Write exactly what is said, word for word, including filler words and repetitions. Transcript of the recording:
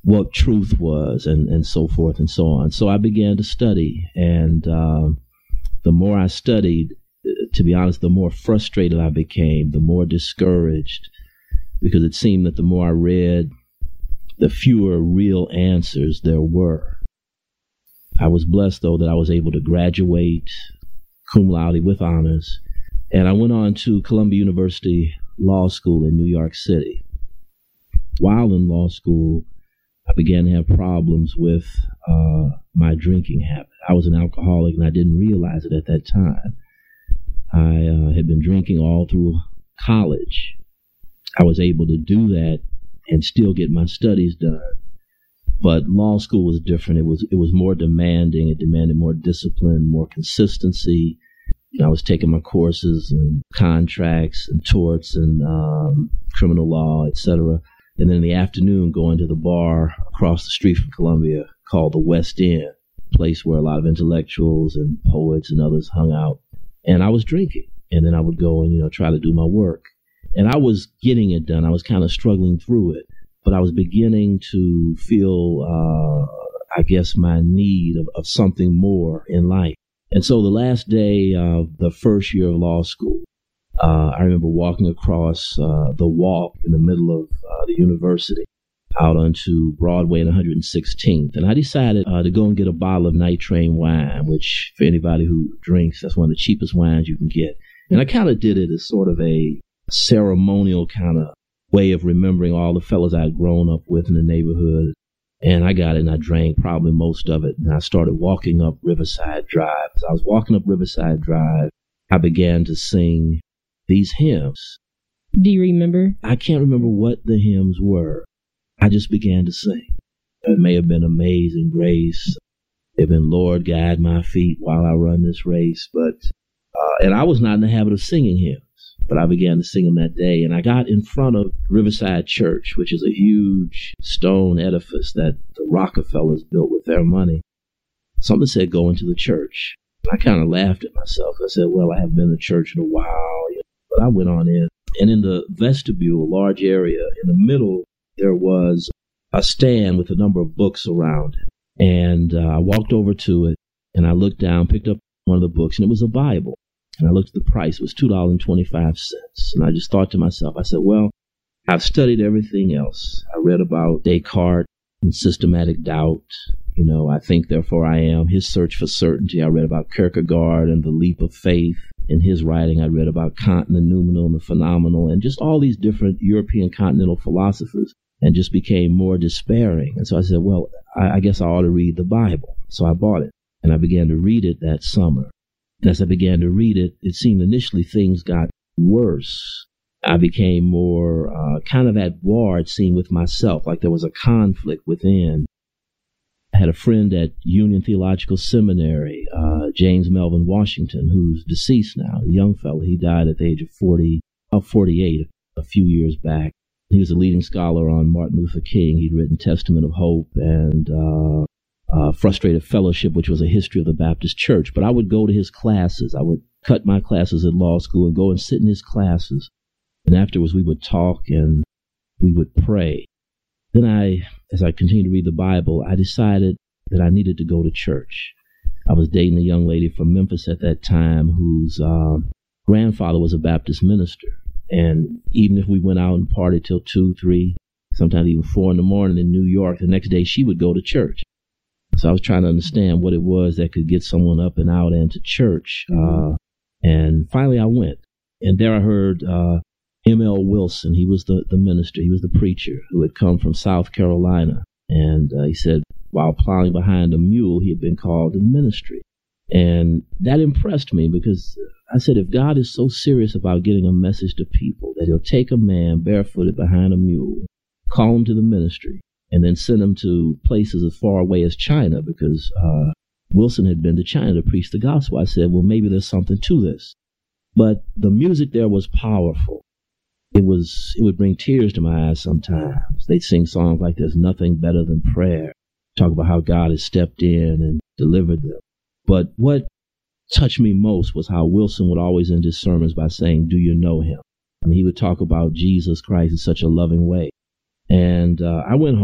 what truth was, and, and so forth and so on. So I began to study, and uh, the more I studied, to be honest, the more frustrated I became, the more discouraged, because it seemed that the more I read, the fewer real answers there were. I was blessed, though, that I was able to graduate cum laude with honors, and I went on to Columbia University Law School in New York City. While in law school, I began to have problems with uh, my drinking habit. I was an alcoholic, and I didn't realize it at that time. I uh, had been drinking all through college. I was able to do that and still get my studies done. But law school was different. It was it was more demanding. It demanded more discipline, more consistency. You know, I was taking my courses and contracts and torts and um, criminal law, et cetera. And then in the afternoon, going to the bar across the street from Columbia called the West End, a place where a lot of intellectuals and poets and others hung out. And I was drinking. And then I would go and, you know, try to do my work. And I was getting it done. I was kind of struggling through it. But I was beginning to feel, uh, I guess, my need of, of something more in life. And so the last day of the first year of law school, Uh, I remember walking across uh, the walk in the middle of uh, the university out onto Broadway and one hundred sixteenth. And I decided uh, to go and get a bottle of Night Train wine, which for anybody who drinks, that's one of the cheapest wines you can get. And I kind of did it as sort of a ceremonial kind of way of remembering all the fellas I'd grown up with in the neighborhood. And I got it and I drank probably most of it. And I started walking up Riverside Drive. As I was walking up Riverside Drive, I began to sing these hymns. Do you remember? I can't remember what the hymns were. I just began to sing. It may have been Amazing Grace. It may have been Lord Guide My Feet While I Run This Race. But, uh, and I was not in the habit of singing hymns, but I began to sing them that day. And I got in front of Riverside Church, which is a huge stone edifice that the Rockefellers built with their money. Something said, go into the church. I kind of laughed at myself. I said, well, I haven't been to church in a while. You know, but I went on in. And in the vestibule, a large area, in the middle, there was a stand with a number of books around it. And uh, I walked over to it, and I looked down, picked up one of the books, and it was a Bible. And I looked at the price. It was two dollars and twenty-five cents. And I just thought to myself, I said, well, I've studied everything else. I read about Descartes and systematic doubt. You know, I think, therefore I am, his search for certainty. I read about Kierkegaard and the leap of faith. In his writing, I read about Kant and the noumenal and the phenomenal and just all these different European continental philosophers, and just became more despairing. And so I said, well, I, I guess I ought to read the Bible. So I bought it, and I began to read it that summer. And as I began to read it, it seemed initially things got worse. I became more uh, kind of at war, it seemed, with myself, like there was a conflict within. I had a friend at Union Theological Seminary, uh, James Melvin Washington, who's deceased now, a young fellow. He died at the age of forty, oh, forty-eight, a few years back. He was a leading scholar on Martin Luther King. He'd written Testament of Hope and uh, uh, Frustrated Fellowship, which was a history of the Baptist Church. But I would go to his classes. I would cut my classes at law school and go and sit in his classes. And afterwards, we would talk and we would pray. Then I, as I continued to read the Bible, I decided that I needed to go to church. I was dating a young lady from Memphis at that time whose uh, grandfather was a Baptist minister. And even if we went out and partied till two, three, sometimes even four in the morning in New York, the next day she would go to church. So I was trying to understand what it was that could get someone up and out and to church. Uh, and finally I went. And there I heard uh, M L Wilson. He was the, the minister. He was the preacher who had come from South Carolina. And uh, he said, while plowing behind a mule, he had been called to ministry. And that impressed me because I said, if God is so serious about getting a message to people that he'll take a man barefooted behind a mule, call him to the ministry, and then send him to places as far away as China, because uh, Wilson had been to China to preach the gospel. I said, well, maybe there's something to this. But the music there was powerful. It was, it would bring tears to my eyes sometimes. They'd sing songs like There's Nothing Better Than Prayer, talk about how God has stepped in and delivered them. But what touched me most was how Wilson would always end his sermons by saying, do you know him? I mean, he would talk about Jesus Christ in such a loving way. And uh, I went